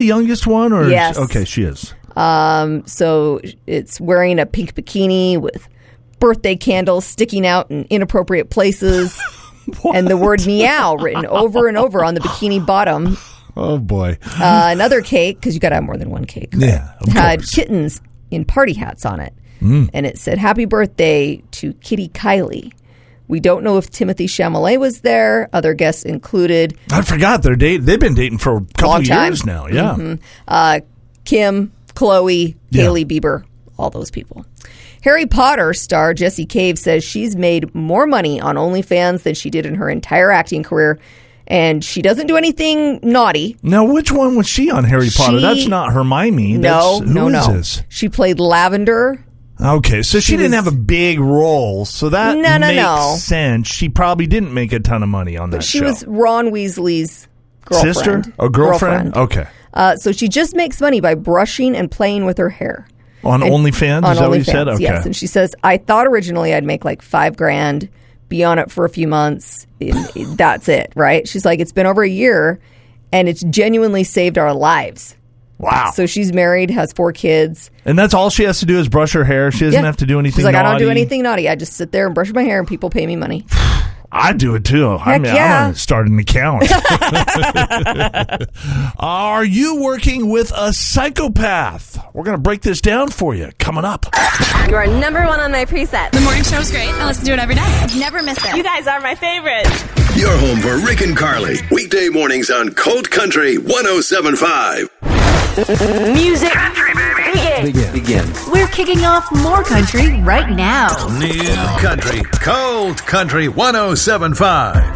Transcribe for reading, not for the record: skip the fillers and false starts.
the youngest one? Or Yes. Okay, she is. So it's wearing a pink bikini with birthday candles sticking out in inappropriate places. And the word meow written over and over on the bikini bottom. Oh, boy. Another cake, because you got to have more than one cake. Right? Yeah, of had course. kittens in party hats on it. And it said, "Happy birthday to Kitty Kylie." We don't know if Timothée Chalamet was there. Other guests included I forgot they've been dating for a couple Long of time. years now. Yeah. Kim, Chloe, Yeah. Hailey Bieber, all those people. Harry Potter star Jessie Cave says she's made more money on OnlyFans than she did in her entire acting career, and she doesn't do anything naughty. Now, which one was she on Harry Potter? That's not Hermione. No, Who is this? She played Lavender. Okay, so she didn't have a big role, so that makes sense. She probably didn't make a ton of money on that She show. was Ron Weasley's girlfriend. Sister? A girlfriend? Okay. So she just makes money by brushing and playing with her hair. On OnlyFans? On Is that what you OnlyFans, said? Okay. yes. And she says, "I thought originally I'd make like $5,000, be on it for a few months. That's it, right?" She's like, "It's been over a year, and it's genuinely saved our lives." Wow. So she's married, has 4 kids. And that's all she has to do is brush her hair. She doesn't have to do anything She's like, naughty. "I don't do anything naughty. I just sit there and brush my hair, and people pay me money." I do it too. Heck yeah. I'm going to start an account. Are you working with a psychopath? We're going to break this down for you. Coming up. You are number 1 on my preset. The morning show's great. I listen to it every day. Never miss it. You guys are my favorite. Your home for Rick and Carly. Weekday mornings on Cold Country 107.5. Music. Country, baby. Begin. We're kicking off more country right now. New Country. Cold Country 107.5.